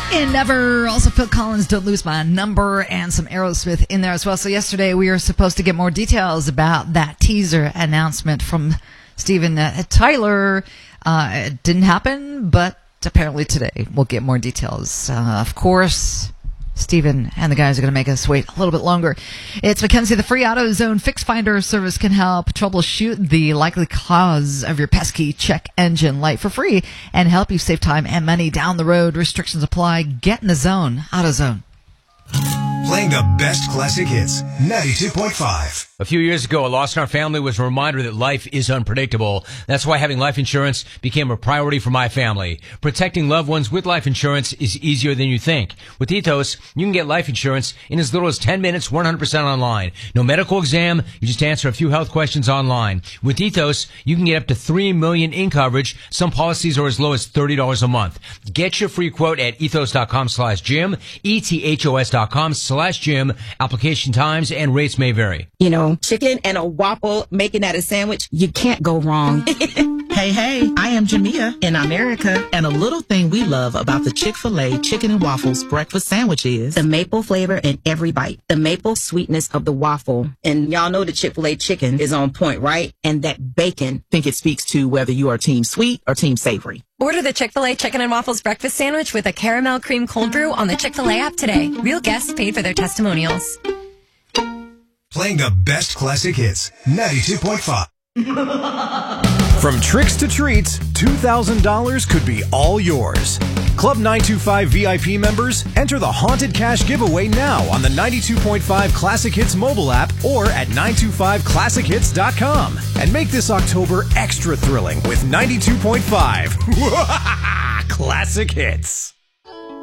And Never, also Phil Collins, Don't Lose My Number, and some Aerosmith in there as well. So yesterday we were supposed to get more details about that teaser announcement from Steven Tyler. It didn't happen, but apparently today we'll get more details. Of course, Steven and the guys are going to make us wait a little bit longer. It's Mackenzie. The free AutoZone Fix Finder service can help troubleshoot the likely cause of your pesky check engine light for free and help you save time and money down the road. Restrictions apply. Get in the zone. AutoZone. Playing the best classic hits, 92.5. A few years ago, a loss in our family was a reminder that life is unpredictable. That's why having life insurance became a priority for my family. Protecting loved ones with life insurance is easier than you think. With Ethos, you can get life insurance in as little as 10 minutes, 100% online. No medical exam, you just answer a few health questions online. With Ethos, you can get up to $3 million in coverage. Some policies are as low as $30 a month. Get your free quote at ethos.com/Jim, ethos.com/Jim. Application times and rates may vary. You know, chicken and a waffle, making that a sandwich, you can't go wrong. Hey, I am Jamia in America, and a little thing we love about the Chick-fil-A Chicken and Waffles breakfast sandwich is the maple flavor in every bite, the maple sweetness of the waffle. And y'all know the Chick-fil-A chicken is on point, right? And that bacon. think it speaks to whether you are team sweet or team savory. Order the Chick-fil-A Chicken and Waffles breakfast sandwich with a caramel cream cold brew on the Chick-fil-A app today. Real guests paid for their testimonials. Playing the best classic hits, 92.5. From tricks to treats, $2,000 could be all yours. Club 925 VIP members, enter the Haunted Cash giveaway now on the 92.5 Classic Hits mobile app or at 925classichits.com. And make this October extra thrilling with 92.5 Classic Hits.